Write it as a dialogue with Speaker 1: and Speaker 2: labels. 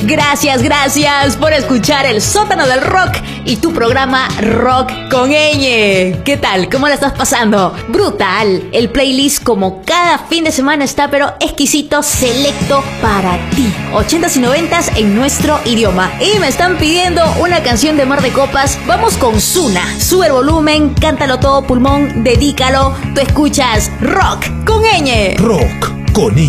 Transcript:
Speaker 1: Gracias por escuchar el sótano del rock y tu programa Rock con Ñ. ¿Qué tal? ¿Cómo la estás pasando? Brutal. El playlist como cada fin de semana está pero exquisito, selecto para ti. 80s y 90s en nuestro idioma. Y me están pidiendo una canción de Mar de Copas. Vamos con Zuna. Sube el volumen, cántalo todo pulmón, dedícalo. Tú escuchas Rock con Ñ.
Speaker 2: Rock con Ñ.